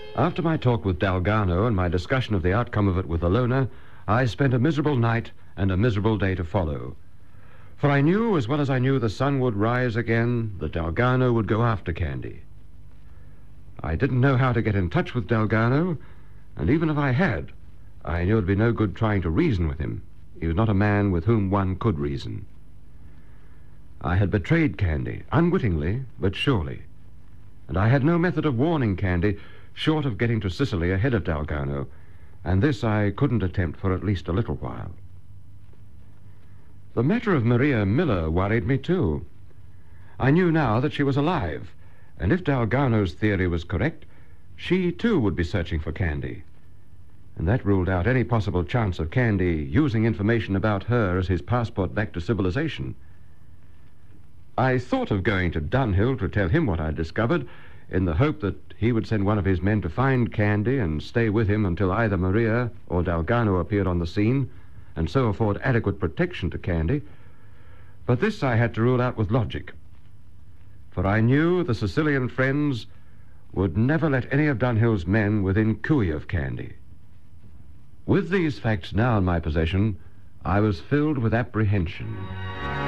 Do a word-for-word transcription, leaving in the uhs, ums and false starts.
After my talk with Dalgarno and my discussion of the outcome of it with Ilona, I spent a miserable night and a miserable day to follow. For I knew, as well as I knew the sun would rise again, that Dalgarno would go after Candy. I didn't know how to get in touch with Dalgarno, and even if I had, I knew it would be no good trying to reason with him. He was not a man with whom one could reason. I had betrayed Candy, unwittingly, but surely. And I had no method of warning Candy, short of getting to Sicily ahead of Dalgarno, and this I couldn't attempt for at least a little while. The matter of Maria Miller worried me, too. I knew now that she was alive, and if Dalgarno's theory was correct, she, too, would be searching for Candy. And that ruled out any possible chance of Candy using information about her as his passport back to civilization. I thought of going to Dunhill to tell him what I'd discovered, in the hope that he would send one of his men to find Candy and stay with him until either Maria or Dalgarno appeared on the scene, and so afford adequate protection to Candy. But this I had to rule out with logic, for I knew the Sicilian friends would never let any of Dunhill's men within cooey of Candy. With these facts now in my possession, I was filled with apprehension.